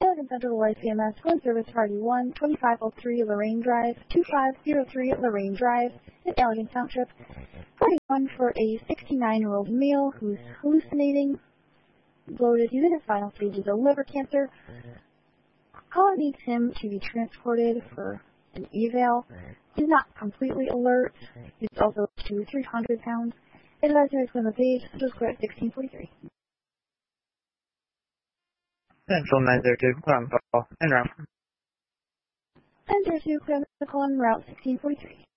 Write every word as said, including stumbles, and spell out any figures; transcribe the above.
Elegant Central Y C M S, phone service party one, twenty-five oh three Lorraine Drive, two five oh three Lorraine Drive, in Elegant Township. Party one for a sixty-nine-year-old male who's hallucinating, bloated, he's in his final stages of liver cancer. Caller needs him to be transported for an eval. He's not completely alert. He's also two three hundred pounds. Advisor is on the page, just square sixteen forty-three. Central nine zero two, call en route. nine zero two, clear the call on route sixteen forty-three.